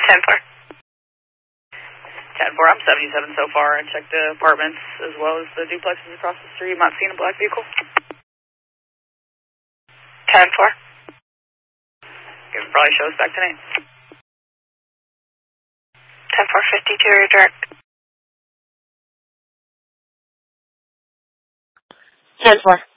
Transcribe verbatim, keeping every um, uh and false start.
ten four. ten four, I'm seventy-seven so far. I checked the apartments as well as the duplexes across the street. I'm not seeing a black vehicle. ten four. You can probably show us back tonight. ten four fifty-two, redirect. ten four.